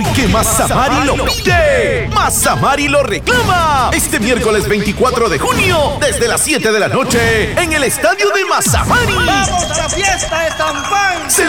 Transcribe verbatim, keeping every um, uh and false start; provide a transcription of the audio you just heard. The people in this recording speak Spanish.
Porque Mazamari lo pide. Mazamari lo reclama. Este miércoles veinticuatro de junio, desde las siete de la noche, en el estadio de Mazamari. ¡Vamos a la fiesta de San Juan!